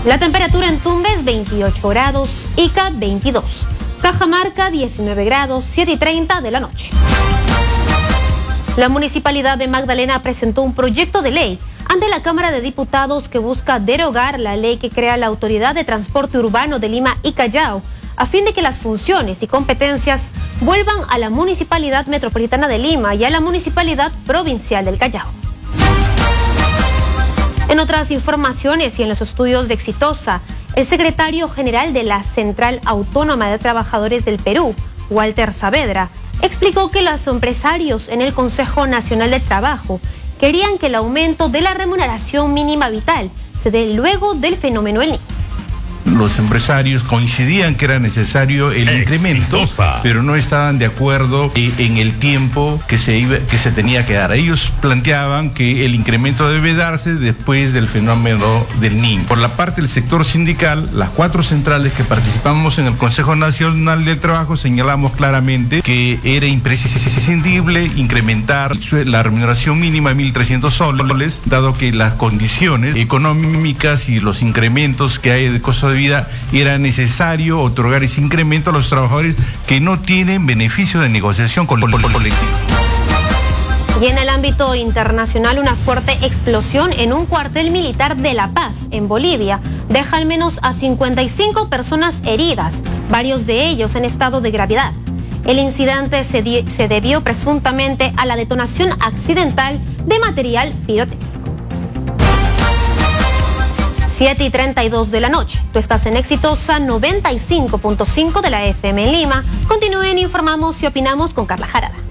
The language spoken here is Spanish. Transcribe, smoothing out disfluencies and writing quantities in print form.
La temperatura en Tumbes 28 grados, Ica 22, Cajamarca 19 grados, 7:30 de la noche. La Municipalidad de Magdalena presentó un proyecto de ley ante la Cámara de Diputados que busca derogar la ley que crea la Autoridad de Transporte Urbano de Lima y Callao, a fin de que las funciones y competencias vuelvan a la Municipalidad Metropolitana de Lima y a la Municipalidad Provincial del Callao. En otras informaciones y en los estudios de Exitosa, el secretario general de la Central Autónoma de Trabajadores del Perú, Walter Saavedra, explicó que los empresarios en el Consejo Nacional de Trabajo querían que el aumento de la remuneración mínima vital se dé luego del fenómeno El Niño. Los empresarios coincidían que era necesario el incremento, pero no estaban de acuerdo en el tiempo que se tenía que dar. Ellos planteaban que el incremento debe darse después del fenómeno del Niño. Por la parte del sector sindical, las 4 centrales que participamos en el Consejo Nacional del Trabajo señalamos claramente que era imprescindible incrementar la remuneración mínima de 1.300 soles, dado que las condiciones económicas y los incrementos que hay de costo de vida, era necesario otorgar ese incremento a los trabajadores que no tienen beneficio de negociación con el colectivo. Y en el ámbito internacional, una fuerte explosión en un cuartel militar de La Paz, en Bolivia, deja al menos a 55 personas heridas, varios de ellos en estado de gravedad. El incidente se debió presuntamente a la detonación accidental de material pirotécnico. 7:32 de la noche. Tú estás en Exitosa 95.5 de la FM en Lima. Continúen, informamos y opinamos con Carla Jarada.